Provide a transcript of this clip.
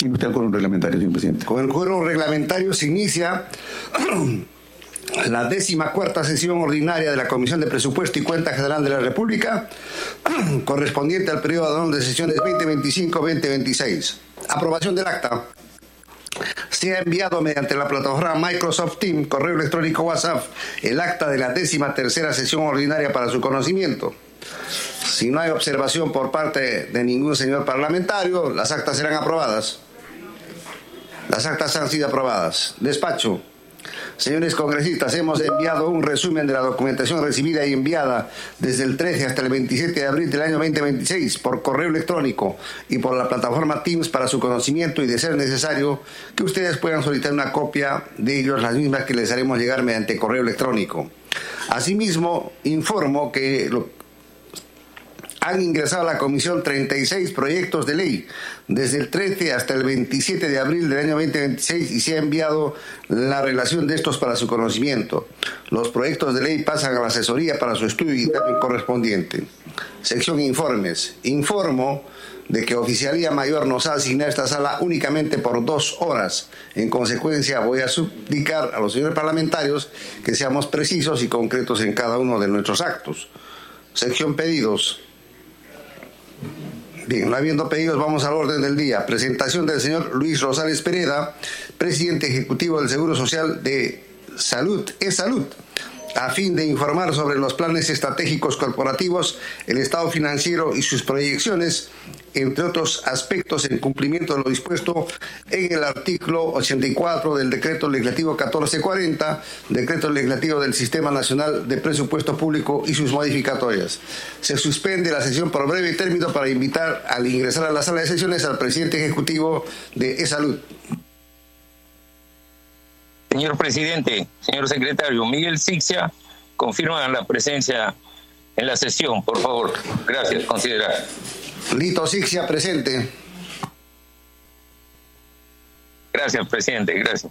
Tiene usted el quórum reglamentario, señor presidente. Con el quórum reglamentario se inicia la 14ª sesión ordinaria de la Comisión de Presupuesto y Cuenta General de la República, correspondiente al periodo de sesiones 2025-2026. Aprobación del acta. Se ha enviado mediante la plataforma Microsoft Teams, correo electrónico WhatsApp, el acta de la 13ª sesión ordinaria para su conocimiento. Si no hay observación por parte de ningún señor parlamentario, las actas serán aprobadas. Las actas han sido aprobadas. Despacho. Señores congresistas, hemos enviado un resumen de la documentación recibida y enviada desde el 13 hasta el 27 de abril del año 2026 por correo electrónico y por la plataforma Teams para su conocimiento y, de ser necesario, que ustedes puedan solicitar una copia de ellos, las mismas que les haremos llegar mediante correo electrónico. Asimismo, informo que han ingresado a la Comisión 36 proyectos de ley desde el 13 hasta el 27 de abril del año 2026 y se ha enviado la relación de estos para su conocimiento. Los proyectos de ley pasan a la asesoría para su estudio y dictamen correspondiente. Sección informes. Informo de que Oficialía Mayor nos ha asignado esta sala únicamente por 2 horas. En consecuencia, voy a suplicar a los señores parlamentarios que seamos precisos y concretos en cada uno de nuestros actos. Sección pedidos. Bien, no habiendo pedidos, vamos al orden del día. Presentación del señor Luis Rosales Pereda, presidente ejecutivo del Seguro Social de Salud, E-Salud, a fin de informar sobre los planes estratégicos corporativos, el estado financiero y sus proyecciones, entre otros aspectos, en cumplimiento de lo dispuesto en el artículo 84 del Decreto Legislativo 1440, Decreto Legislativo del Sistema Nacional de Presupuesto Público y sus modificatorias. Se suspende la sesión por breve término para invitar al ingresar a la sala de sesiones al presidente ejecutivo de E-Salud. Señor presidente, señor secretario, Miguel Sixia confirma la presencia en la sesión, por favor. Gracias, considerar. Lito Sixia, presente. Gracias, presidente, gracias.